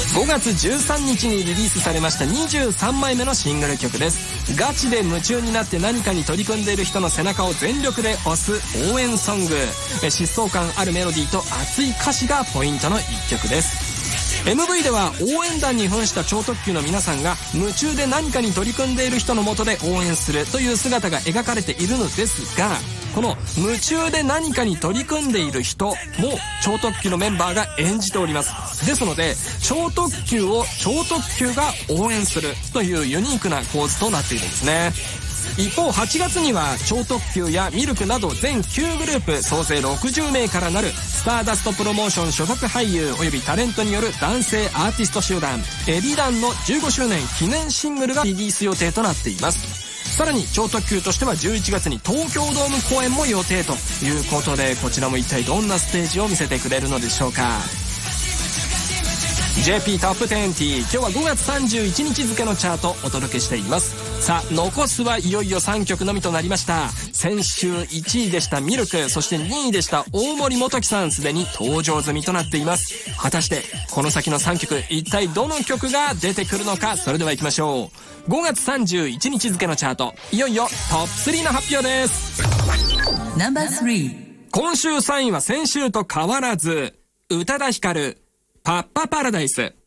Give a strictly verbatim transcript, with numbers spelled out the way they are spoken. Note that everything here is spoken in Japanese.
ごがつじゅうさんにちにリリースされましたにじゅうさんまいめのシングル曲です。ガチで夢中になって何かに取り組んでいる人の背中を全力で押す応援ソング。疾走感あるメロディーと熱い歌詞がポイントの一曲です。エムブイ では応援団に扮した超特急の皆さんが夢中で何かに取り組んでいる人の下で応援するという姿が描かれているのですが、この夢中で何かに取り組んでいる人も超特急のメンバーが演じております。ですので超特急を超特急が応援するというユニークな構図となっているんですね。一方はちがつには超特急やミルクなど全きゅうグループ総勢ろくじゅうめいからなるスターダストプロモーション所属俳優およびタレントによる男性アーティスト集団エビダンのじゅうごしゅうねん記念シングルがリリース予定となっています。さらに超特急としてはじゅういちがつに東京ドーム公演も予定ということで、こちらも一体どんなステージを見せてくれるのでしょうか。 ジェーピー トップじゅう、今日はごがつさんじゅういちにち付のチャートお届けしています。さあ残すはいよいよさんきょくのみとなりました。先週いちいでしたミルク、そしてにいでした大森元樹さん、すでに登場済みとなっています。果たしてこの先のさんきょく一体どの曲が出てくるのか。それでは行きましょう。ごがつさんじゅういちにち付のチャート、いよいよトップスリーの発表です。ナンバースリー、今週さんいは先週と変わらず宇多田ヒカルパッパパラダイス。